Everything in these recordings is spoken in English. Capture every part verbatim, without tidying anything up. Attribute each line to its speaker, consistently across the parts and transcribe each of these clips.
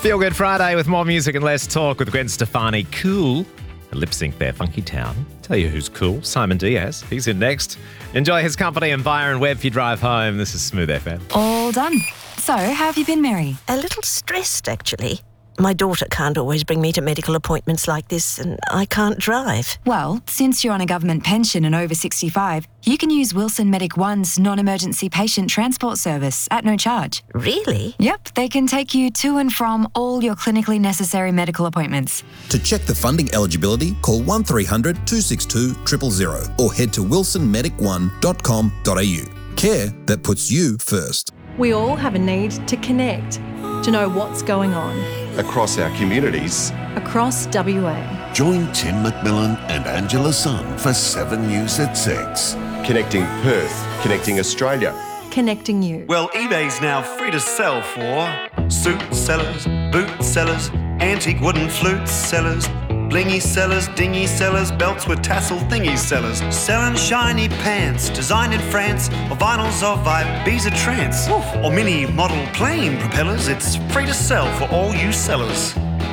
Speaker 1: Feel Good Friday with more music and less talk with Gwen Stefani. Cool. A lip sync there, Funky Town. Tell you who's cool. Simon Diaz. He's in next. Enjoy his company and Byron Webb if you drive home. This is Smooth F M.
Speaker 2: All done. So, how have you been, Mary?
Speaker 3: A little stressed, actually. My daughter can't always bring me to medical appointments like this, and I can't drive.
Speaker 2: Well, since you're on a government pension and over sixty-five, you can use Wilson Medic One's non-emergency patient transport service at no charge.
Speaker 3: Really?
Speaker 2: Yep, they can take you to and from all your clinically necessary medical appointments.
Speaker 4: To check the funding eligibility, call one three hundred two six two zero zero zero or head to wilson medic one dot com dot a u. Care that puts you first.
Speaker 5: We all have a need to connect, to know what's going on.
Speaker 6: Across our communities.
Speaker 5: Across W A.
Speaker 7: Join Tim McMillan and Angela Sun for seven News at six.
Speaker 6: Connecting Perth, connecting Australia.
Speaker 5: Connecting you.
Speaker 8: Well, eBay's now free to sell for suit sellers, boot sellers, antique wooden flute sellers, blingy sellers, dingy sellers, belts with tassel thingy sellers, selling shiny pants, designed in France, or vinyls of Ibiza trance, or mini model plane propellers. It's free to sell for all you sellers.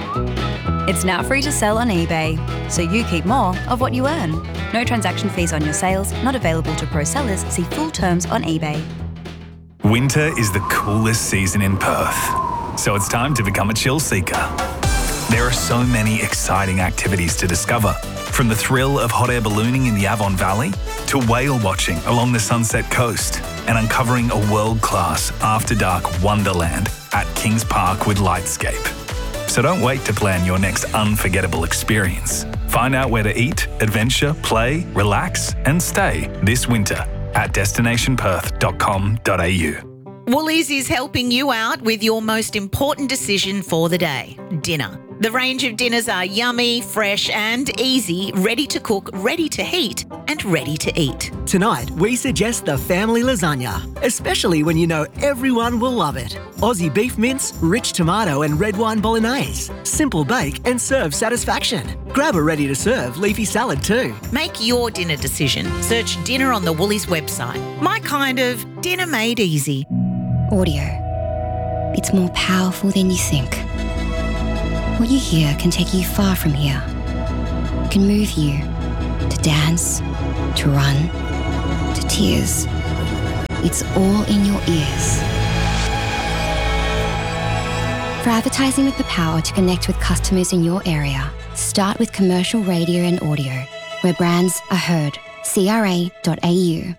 Speaker 9: It's now free to sell on eBay, so you keep more of what you earn. No transaction fees on your sales, not available to pro sellers. See full terms on eBay.
Speaker 10: Winter is the coolest season in Perth, so it's time to become a chill seeker. There are so many exciting activities to discover, from the thrill of hot air ballooning in the Avon Valley to whale watching along the Sunset Coast and uncovering a world-class after-dark wonderland at Kings Park with Lightscape. So don't wait to plan your next unforgettable experience. Find out where to eat, adventure, play, relax and stay this winter at destination perth dot com dot a u.
Speaker 11: Woolies is helping you out with your most important decision for the day, dinner. The range of dinners are yummy, fresh and easy, ready to cook, ready to heat and ready to eat.
Speaker 12: Tonight, we suggest the family lasagna, especially when you know everyone will love it. Aussie beef mince, rich tomato and red wine bolognese. Simple bake and serve satisfaction. Grab a ready-to-serve leafy salad too.
Speaker 11: Make your dinner decision. Search dinner on the Woolies website. My kind of dinner made easy.
Speaker 13: Audio. It's more powerful than you think. What you hear can take you far from here. It can move you to dance, to run, to tears. It's all in your ears. For advertising with the power to connect with customers in your area, start with commercial radio and audio, where brands are heard. C R A dot A U.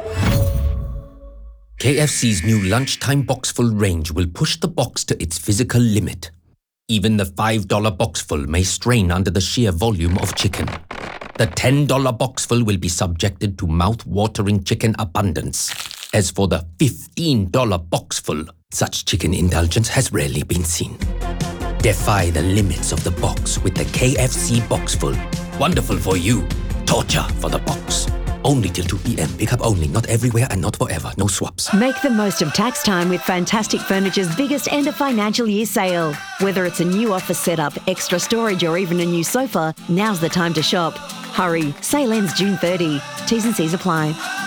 Speaker 14: K F C's new lunchtime boxful range will push the box to its physical limit. Even the five dollar boxful may strain under the sheer volume of chicken. The ten dollar boxful will be subjected to mouth-watering chicken abundance. As for the fifteen dollar boxful, such chicken indulgence has rarely been seen. Defy the limits of the box with the K F C boxful. Wonderful for you, torture for the box. Only till two p.m. Pick up only, not everywhere and not forever. No swaps.
Speaker 15: Make the most of tax time with Fantastic Furniture's biggest end of financial year sale. Whether it's a new office setup, extra storage or even a new sofa, now's the time to shop. Hurry, sale ends June thirtieth. T's and C's apply.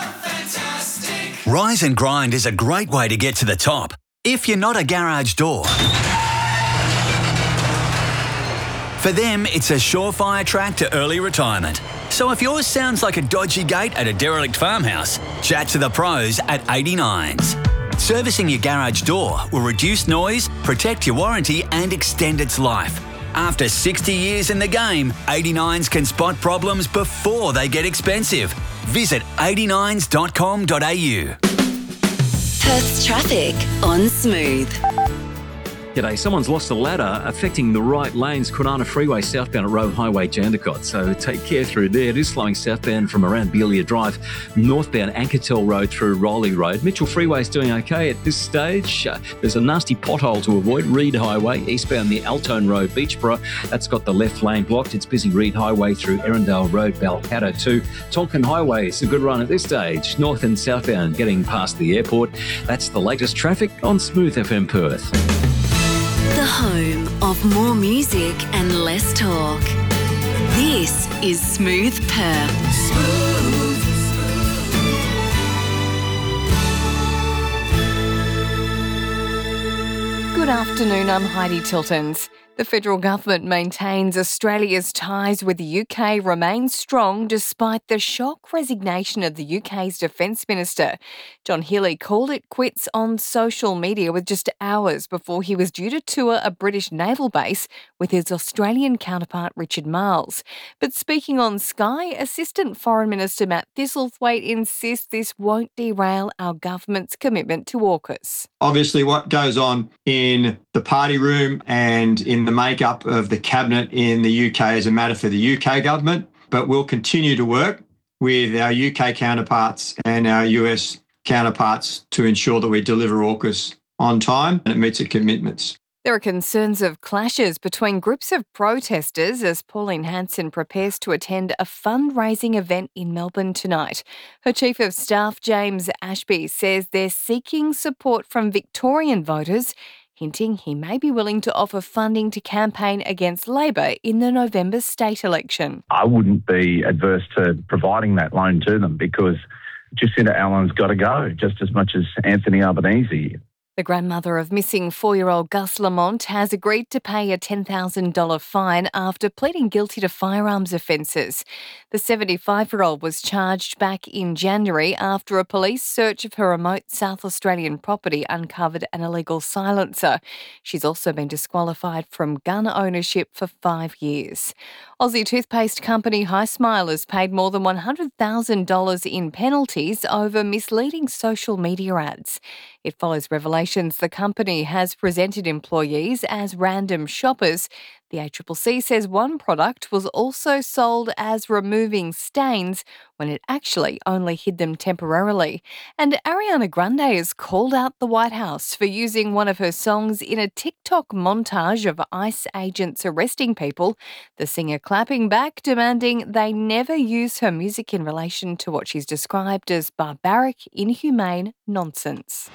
Speaker 16: Rise and Grind is a great way to get to the top if you're not a garage door. For them, it's a surefire track to early retirement. So if yours sounds like a dodgy gate at a derelict farmhouse, chat to the pros at eighty-nines. Servicing your garage door will reduce noise, protect your warranty and extend its life. After sixty years in the game, eighty-nines can spot problems before they get expensive. Visit eighty-nines dot com dot a u.
Speaker 17: Perth's traffic on Smooth.
Speaker 18: G'day. Someone's lost a ladder affecting the right lanes, Kwinana Freeway southbound at Roe Highway, Jandakot. So take care through there. It is slowing southbound from around Beelia Drive, northbound Ankertel Road through Rowley Road. Mitchell Freeway is doing okay at this stage. Uh, there's a nasty pothole to avoid. Reed Highway, eastbound the Altone Road, Beachborough. That's got the left lane blocked. It's busy Reed Highway through Erindale Road, Balcatta too. Tonkin Highway is a good run at this stage. North and southbound getting past the airport. That's the latest traffic on Smooth F M Perth.
Speaker 17: The home of more music and less talk. This is Smooth Perth. Smooth.
Speaker 19: Good afternoon, I'm Heidi Tiltons. The federal government maintains Australia's ties with the U K remain strong despite the shock resignation of the U K's Defence Minister. John Healey called it quits on social media with just hours before he was due to tour a British naval base with his Australian counterpart Richard Marles. But speaking on Sky, Assistant Foreign Minister Matt Thistlethwaite insists this won't derail our government's commitment to AUKUS.
Speaker 20: Obviously, what goes on in the party room and in the makeup of the cabinet in the U K is a matter for the U K government, but we'll continue to work with our U K counterparts and our U S counterparts to ensure that we deliver AUKUS on time and it meets its commitments.
Speaker 19: There are concerns of clashes between groups of protesters as Pauline Hanson prepares to attend a fundraising event in Melbourne tonight. Her Chief of Staff, James Ashby, says they're seeking support from Victorian voters, hinting he may be willing to offer funding to campaign against Labor in the November state election.
Speaker 21: I wouldn't be adverse to providing that loan to them because Jacinda Allen's got to go just as much as Anthony Albanese.
Speaker 19: The grandmother of missing four-year-old Gus Lamont has agreed to pay a ten thousand dollars fine after pleading guilty to firearms offences. The seventy-five-year-old was charged back in January after a police search of her remote South Australian property uncovered an illegal silencer. She's also been disqualified from gun ownership for five years. Aussie toothpaste company High Smile has paid more than one hundred thousand dollars in penalties over misleading social media ads. It follows revelations the company has presented employees as random shoppers. The A C C C says one product was also sold as removing stains when it actually only hid them temporarily. And Ariana Grande has called out the White House for using one of her songs in a TikTok montage of ICE agents arresting people. The singer clapping back, demanding they never use her music in relation to what she's described as barbaric, inhumane nonsense.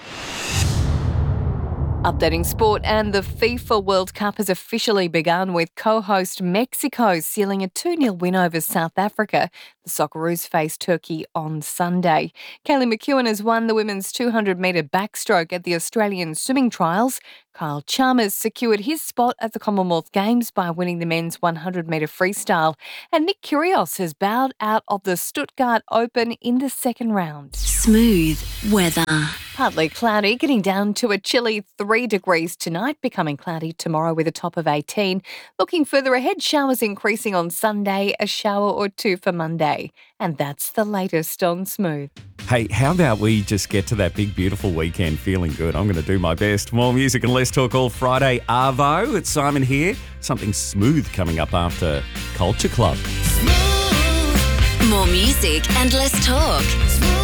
Speaker 19: Updating sport, and the FIFA World Cup has officially begun with co-host Mexico sealing a two nil win over South Africa. The Socceroos face Turkey on Sunday. Kaylee McEwen has won the women's two hundred metre backstroke at the Australian swimming trials. Kyle Chalmers secured his spot at the Commonwealth Games by winning the men's one hundred metre freestyle. And Nick Kyrgios has bowed out of the Stuttgart Open in the second round.
Speaker 17: Smooth weather.
Speaker 19: Partly cloudy, getting down to a chilly three degrees tonight, becoming cloudy tomorrow with a top of eighteen. Looking further ahead, showers increasing on Sunday, a shower or two for Monday. And that's the latest on Smooth.
Speaker 22: Hey, how about we just get to that big, beautiful weekend feeling good? I'm going to do my best. More music and less talk all Friday. Arvo, it's Simon here. Something smooth coming up after Culture Club.
Speaker 17: More music and less talk.